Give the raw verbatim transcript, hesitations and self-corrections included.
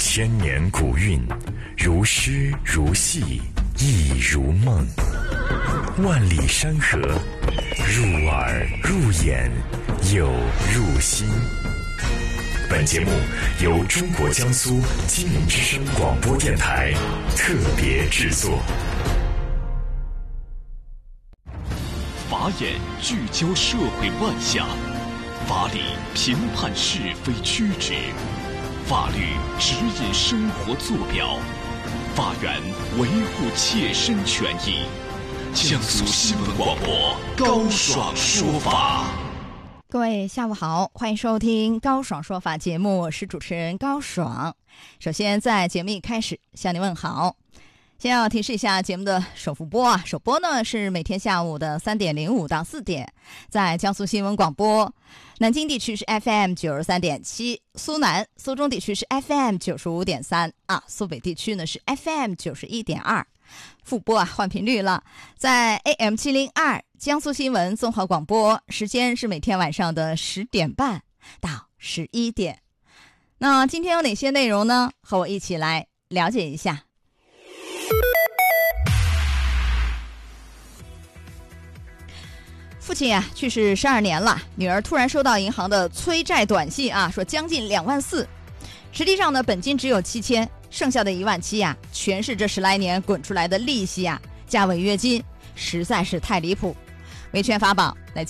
千年古韵，如诗如戏，意如梦。万里山河，入耳入眼，又入心。本节目由中国江苏金陵之声广播电台特别制作。 法眼聚焦社会万象，法理评判是非曲直，法律指引生活坐标，法源维护切身权益。江苏新闻广播高爽说法。 各位下午好，欢迎收听高爽说法节目，我是主持人高爽。首先在节目一开始向您问好。先要提示一下节目的首复播啊，首播呢是每天下午的三点零五到四点，在江苏新闻广播，南京地区是 F M 九十三点七，苏南、苏中地区是 F M 九十五点三啊，苏北地区呢是 F M 九十一点二。复播啊，换频率了，在 A M 七零二江苏新闻综合广播，时间是每天晚上的十点半到十一点。那今天有哪些内容呢？和我一起来了解一下。父亲啊去世十二年了，女儿突然收到银行的催债短信啊，说将近两万四，实际上呢本金只有七千，剩下的一万七呀，全是这十来年滚出来的利息啊加违约金，实在是太离谱。维权法宝来